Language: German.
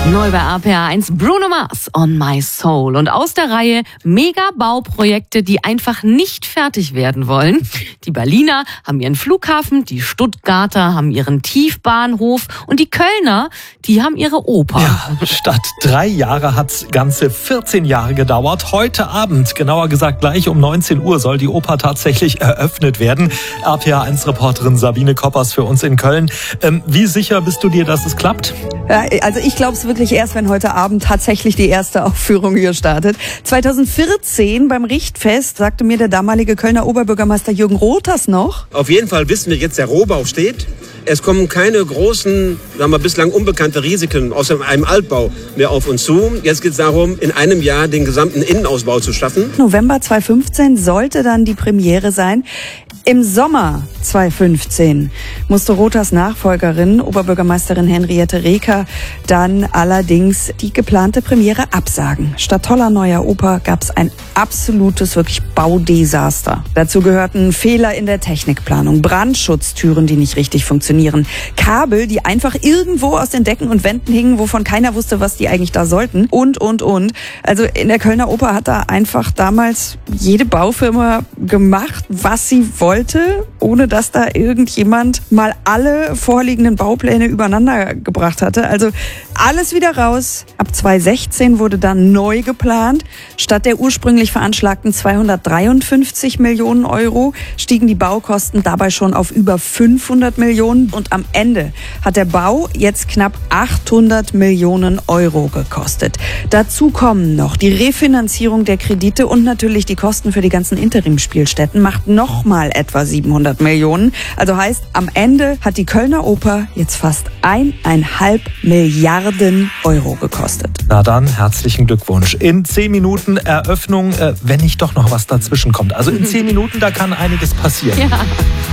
Neu bei RPA1 Bruno Mars on My Soul. Und aus der Reihe Mega-Bauprojekte, die einfach nicht fertig werden wollen. Die Berliner haben ihren Flughafen, die Stuttgarter haben ihren Tiefbahnhof und die Kölner, die haben ihre Oper. Ja, statt 3 Jahre hat's ganze 14 Jahre gedauert. Heute Abend, genauer gesagt gleich um 19 Uhr, soll die Oper tatsächlich eröffnet werden. RPA1-Reporterin Sabine Koppers für uns in Köln. Wie sicher bist du dir, dass es klappt? Ja, also ich glaube es wirklich erst, wenn heute Abend tatsächlich die erste Aufführung hier startet. 2014 beim Richtfest sagte mir der damalige Kölner Oberbürgermeister Jürgen Rothers noch: Auf jeden Fall wissen wir jetzt, der Rohbau steht. Es kommen keine großen, sagen wir, bislang unbekannte Risiken aus einem Altbau mehr auf uns zu. Jetzt geht es darum, in einem Jahr den gesamten Innenausbau zu schaffen. November 2015 sollte dann die Premiere sein. Im Sommer 2015 musste Rothers Nachfolgerin, Oberbürgermeisterin Henriette Reker, dann allerdings die geplante Premiere absagen. Statt toller neuer Oper gab es ein absolutes, wirklich Baudesaster. Dazu gehörten Fehler in der Technikplanung, Brandschutztüren, die nicht richtig funktionieren, Kabel, die einfach irgendwo aus den Decken und Wänden hingen, wovon keiner wusste, was die eigentlich da sollten und. Also in der Kölner Oper hat da einfach damals jede Baufirma gemacht, was sie wollte, ohne dass da irgendjemand mal alle vorliegenden Baupläne übereinander gebracht hatte. Also alles wieder raus. Ab 2016 wurde dann neu geplant. Statt der ursprünglich veranschlagten 253 Millionen Euro stiegen die Baukosten dabei schon auf über 500 Millionen. Und am Ende hat der Bau jetzt knapp 800 Millionen Euro gekostet. Dazu kommen noch die Refinanzierung der Kredite und natürlich die Kosten für die ganzen Interimspielstätten. Macht nochmal etwa 700 Millionen. Also heißt, am Ende hat die Kölner Oper jetzt fast 1,5 Milliarden Euro gekostet. Na dann, herzlichen Glückwunsch. In 10 Minuten Eröffnung, wenn nicht doch noch was dazwischen kommt. Also in 10 Minuten, da kann einiges passieren. Ja.